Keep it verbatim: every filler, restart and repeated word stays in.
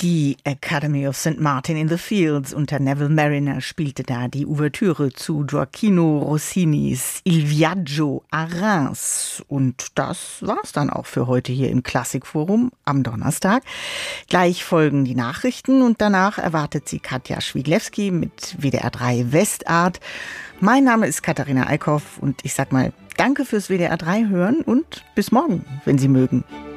Die Academy of Saint Martin in the Fields unter Neville Marriner spielte da die Ouvertüre zu Gioacchino Rossinis Il Viaggio a Reims. Und das war's dann auch für heute hier im Klassikforum am Donnerstag. Gleich folgen die Nachrichten und danach erwartet sie Katja Schwiglewski mit W D R drei Westart. Mein Name ist Katharina Eickhoff und ich sag mal, danke fürs W D R drei hören und bis morgen, wenn Sie mögen.